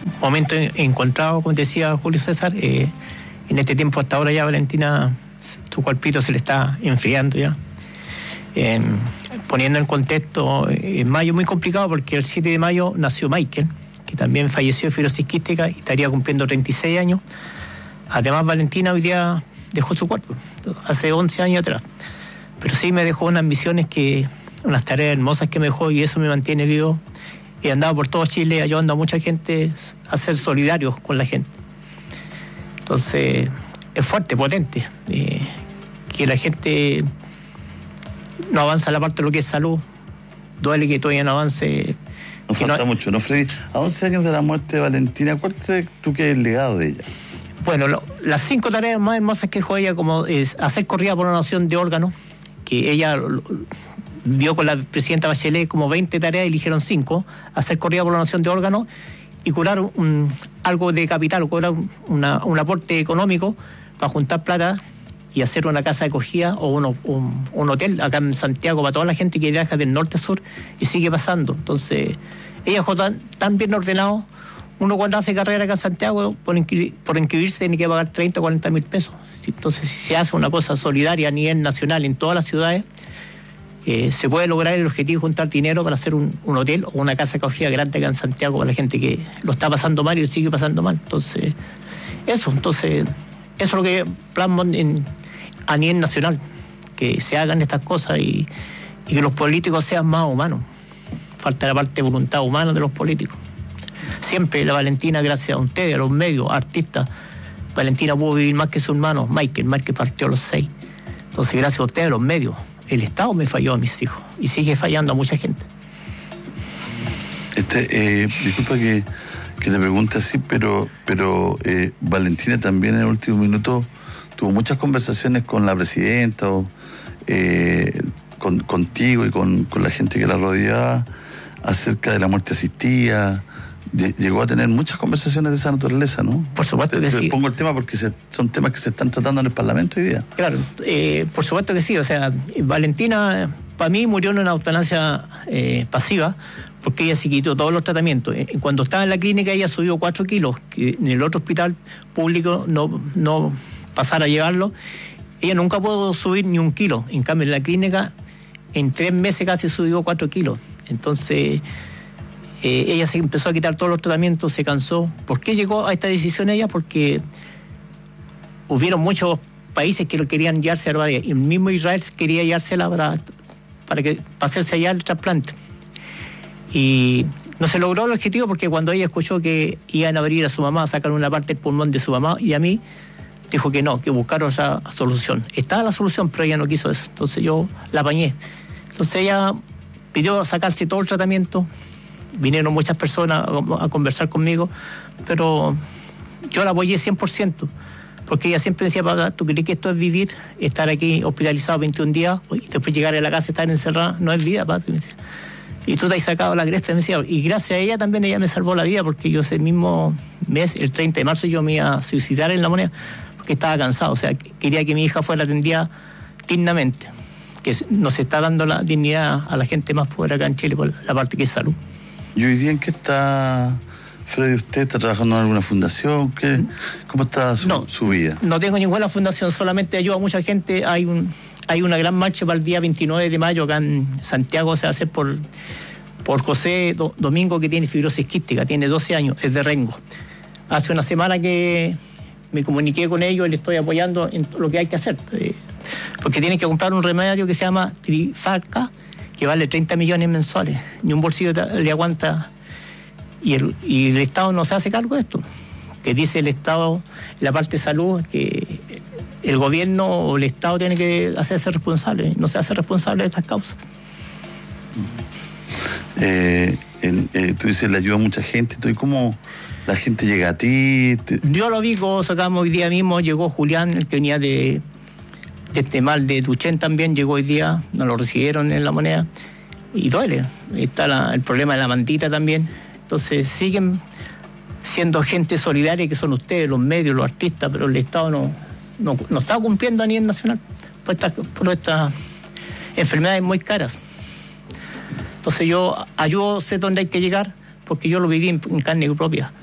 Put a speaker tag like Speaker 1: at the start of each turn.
Speaker 1: momento encontrado, como decía Julio César. En este tiempo hasta ahora ya Valentina, su cuerpito se le está enfriando ya. Poniendo en contexto, en mayo muy complicado porque el 7 de mayo nació Michael, que también falleció de fibrosis quística y estaría cumpliendo 36 años. Además, Valentina hoy día dejó su cuerpo, hace 11 años atrás. Pero sí me dejó unas misiones, unas tareas hermosas que me dejó, y eso me mantiene vivo. He andado por todo Chile ayudando a mucha gente a ser solidarios con la gente. Entonces, es fuerte, potente, que la gente no avanza la parte de lo que es salud. Duele que todavía no avance.
Speaker 2: Nos falta mucho, ¿no, Freddy? A 11 años de la muerte de Valentina, ¿cuál crees tú que es el legado de ella?
Speaker 1: Bueno, las 5 tareas más hermosas que dejó ella, como es hacer corrida por una donación de órganos, que ella vio con la presidenta Bachelet como 20 tareas, eligieron 5, hacer corrida por la donación de órganos y curar algo de capital, curar un aporte económico para juntar plata y hacer una casa de acogida o un hotel acá en Santiago para toda la gente que viaja del norte a sur, y sigue pasando. Entonces, ella dejó tan bien ordenado. Uno cuando hace carrera acá en Santiago, por inscribirse tiene que pagar 30 o 40 mil pesos. Entonces, si se hace una cosa solidaria a nivel nacional en todas las ciudades, se puede lograr el objetivo de juntar dinero para hacer un hotel o una casa de acogida grande acá en Santiago para la gente que lo está pasando mal y lo sigue pasando mal. Entonces, eso es lo que plasmo a nivel nacional, que se hagan estas cosas y que los políticos sean más humanos. Falta la parte de voluntad humana de los políticos. Siempre la Valentina, gracias a ustedes, a los medios, artistas, Valentina pudo vivir más que su hermano Michael partió a los 6. Entonces, gracias a ustedes, a los medios, el Estado me falló a mis hijos y sigue fallando a mucha gente.
Speaker 2: Disculpa que te pregunte así, pero Valentina también en el último minuto tuvo muchas conversaciones con la presidenta, contigo y con la gente que la rodeaba acerca de la muerte asistida. Llegó a tener muchas conversaciones de esa naturaleza, ¿no?
Speaker 1: Por supuesto que sí.
Speaker 2: Pongo el tema porque son temas que se están tratando en el Parlamento hoy día.
Speaker 1: Claro, por supuesto que sí. O sea, Valentina, para mí, murió en una eutanasia pasiva, porque ella se quitó todos los tratamientos. Cuando estaba en la clínica, ella subió 4 kilos, que en el otro hospital público no pasara a llevarlo. Ella nunca pudo subir ni 1 kilo. En cambio, en la clínica, en 3 meses casi subió 4 kilos. Entonces, ella se empezó a quitar todos los tratamientos, se cansó. ¿Por qué llegó a esta decisión ella? Porque hubieron muchos países que lo querían llevarse a la y el mismo Israel quería llevársela para hacerse allá el trasplante. Y no se logró el objetivo porque cuando ella escuchó que iban a abrir a su mamá, a sacar una parte del pulmón de su mamá y a mí, dijo que no, que buscar otra solución. Estaba la solución, pero ella no quiso eso. Entonces yo la apañé. Entonces ella pidió sacarse todo el tratamiento. Vinieron muchas personas a conversar conmigo, pero yo la apoyé 100%, porque ella siempre decía: papá, ¿tú crees que esto es vivir? Estar aquí hospitalizado 21 días y después llegar a la casa y estar encerrada, no es vida, papi. Y tú te has sacado la cresta, me decía. Y gracias a ella también ella me salvó la vida, porque yo ese mismo mes, el 30 de marzo, yo me iba a suicidar en La Moneda, porque estaba cansado. O sea, quería que mi hija fuera atendida dignamente, que nos está dando la dignidad a la gente más pobre acá en Chile por la parte que es salud.
Speaker 2: ¿Y hoy día en qué está, Freddy? ¿Usted está trabajando en alguna fundación? ¿Cómo está su vida?
Speaker 1: No tengo ninguna fundación, solamente ayudo a mucha gente. Hay una gran marcha para el día 29 de mayo acá en Santiago, se hace por José Domingo, que tiene fibrosis quística, tiene 12 años, es de Rengo. Hace una semana que me comuniqué con ellos y les estoy apoyando en lo que hay que hacer, porque tienen que comprar un remedio que se llama Trifalca, que vale 30 millones mensuales, ni un bolsillo le aguanta, y el Estado no se hace cargo de esto, que dice el Estado, la parte de salud, que el gobierno o el Estado tiene que hacerse responsable, no se hace responsable de estas causas.
Speaker 2: Tú dices, le ayuda a mucha gente, ¿y cómo la gente llega a ti?
Speaker 1: Yo lo vi, sacamos hoy día mismo, llegó Julián, el que venía de este mal de Duchén también, llegó hoy día, nos lo recibieron en La Moneda, y duele. Está el problema de la mantita también. Entonces siguen siendo gente solidaria, que son ustedes, los medios, los artistas, pero el Estado no está cumpliendo a nivel nacional por estas enfermedades muy caras. Entonces yo ayudo, sé dónde hay que llegar, porque yo lo viví en carne propia.